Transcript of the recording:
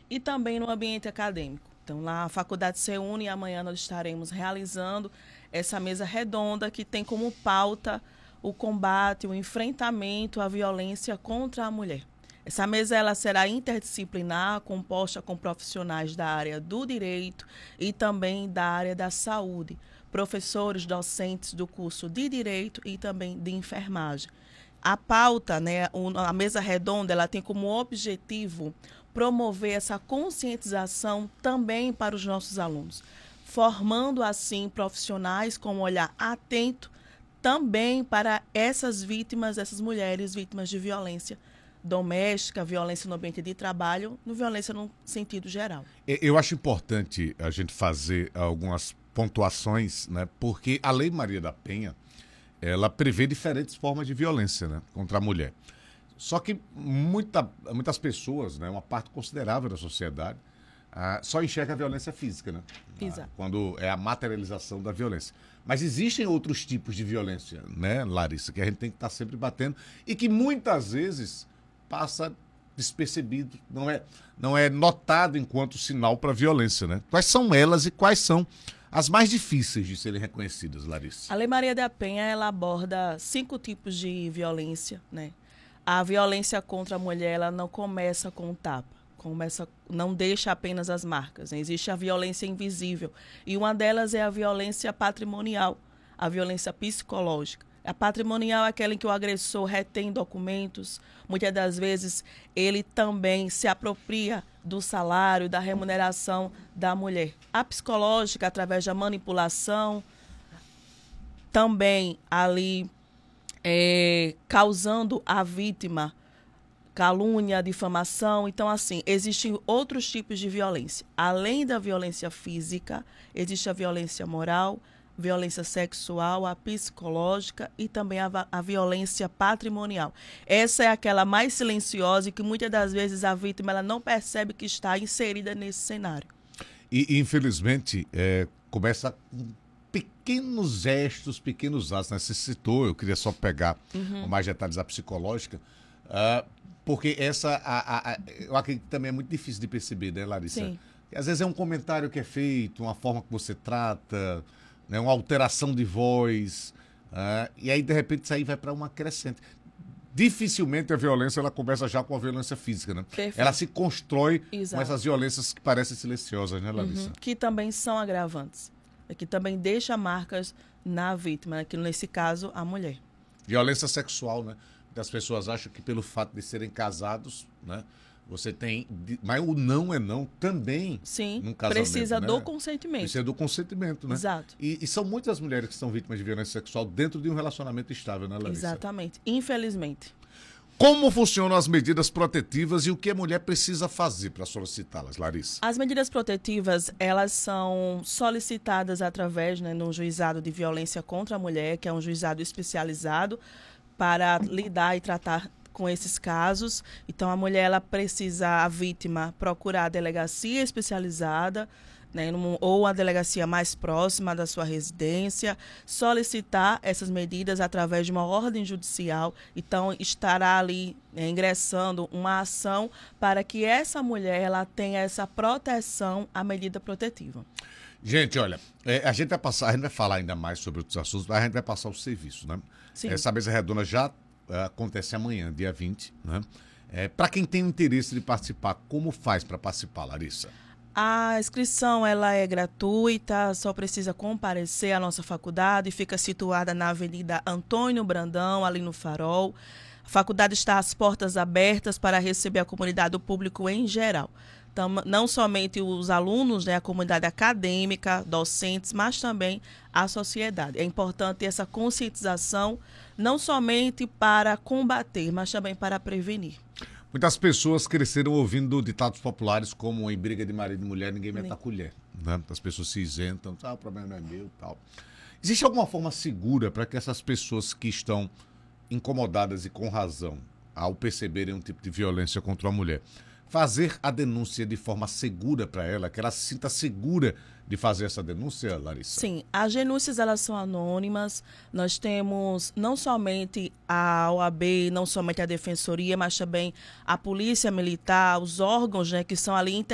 e também no ambiente acadêmico. Então, lá a faculdade se une e amanhã nós estaremos realizando essa mesa redonda que tem como pauta o combate, o enfrentamento à violência contra a mulher. Essa mesa ela será interdisciplinar, composta com profissionais da área do direito e também da área da saúde, professores, docentes do curso de direito e também de enfermagem. A pauta, né, a mesa redonda, ela tem como objetivo promover essa conscientização também para os nossos alunos, formando assim profissionais com um olhar atento também para essas vítimas, essas mulheres vítimas de violência doméstica, violência no ambiente de trabalho, no violência no sentido geral. Eu acho importante a gente fazer algumas pontuações, né? Porque a Lei Maria da Penha, ela prevê diferentes formas de violência, né, contra a mulher. Só que muitas pessoas, né, uma parte considerável da sociedade, só enxerga a violência física, né? Exato. Quando é a materialização da violência. Mas existem outros tipos de violência, né, Larissa, que a gente tem que estar sempre batendo e que muitas vezes passa despercebido, não é notado enquanto sinal para violência, né? Quais são elas e quais são as mais difíceis de serem reconhecidas, Larissa? A Lei Maria da Penha ela aborda 5 tipos de violência, né? A violência contra a mulher ela não começa com o tapa, não deixa apenas as marcas, né? Existe a violência invisível e uma delas é a violência patrimonial, a violência psicológica. A patrimonial é aquela em que o agressor retém documentos, muitas das vezes ele também se apropria do salário, da remuneração da mulher. A psicológica, através da manipulação, também ali causando à vítima calúnia, difamação. Então, assim, existem outros tipos de violência. Além da violência física, existe a violência moral, violência sexual, a psicológica e também a violência patrimonial. Essa é aquela mais silenciosa e que muitas das vezes a vítima ela não percebe que está inserida nesse cenário. E infelizmente, começa com pequenos gestos, pequenos atos, né? Você citou, eu queria só pegar com mais detalhes a psicológica, porque eu acredito que também é muito difícil de perceber, né, Larissa? Sim. Às vezes é um comentário que é feito, uma forma que você trata, né, uma alteração de voz, e aí de repente isso aí vai para uma crescente. Dificilmente a violência ela começa já com a violência física, né? Perfeito. Ela se constrói Exato. com essas violências que parecem silenciosas, né, Larissa? Que também são agravantes, que também deixa marcas na vítima, que nesse caso a mulher. Violência sexual, né? As pessoas acham que pelo fato de serem casados, né? Você tem... Mas o não é não também. Sim, num casamento, precisa né? do consentimento. Precisa do consentimento, né? Exato. E são muitas mulheres que são vítimas de violência sexual dentro de um relacionamento estável, né, Larissa? Exatamente. Infelizmente. Como funcionam as medidas protetivas e o que a mulher precisa fazer para solicitá-las, Larissa? As medidas protetivas, elas são solicitadas através, né, no juizado de violência contra a mulher, que é um juizado especializado para lidar e tratar com esses casos. Então, a mulher, ela precisa, a vítima, procurar a delegacia especializada, né, ou a delegacia mais próxima da sua residência, solicitar essas medidas através de uma ordem judicial. Então, estará ali ingressando uma ação para que essa mulher ela tenha essa proteção à medida protetiva. Gente, olha, a gente vai falar ainda mais sobre outros assuntos, mas a gente vai passar o serviço, né? Sim. Essa mesa redonda já acontece amanhã, dia 20, né? Para quem tem interesse de participar, como faz para participar, Larissa? A inscrição ela é gratuita, só precisa comparecer à nossa faculdade, fica situada na Avenida Antônio Brandão, ali no Farol. A faculdade está às portas abertas para receber a comunidade, o público em geral. Então, não somente os alunos, né, a comunidade acadêmica, docentes, mas também a sociedade. É importante essa conscientização, não somente para combater, mas também para prevenir. Muitas pessoas cresceram ouvindo ditados populares como em briga de marido e mulher, ninguém mete a colher, né? As pessoas se isentam, o problema não é meu, tal. Existe alguma forma segura para que essas pessoas que estão incomodadas e com razão ao perceberem um tipo de violência contra a mulher, fazer a denúncia de forma segura para ela, que ela se sinta segura de fazer essa denúncia, Larissa? Sim, as denúncias elas são anônimas. Nós temos não somente a OAB, não somente a Defensoria, mas também a Polícia Militar, os órgãos, né, que são ali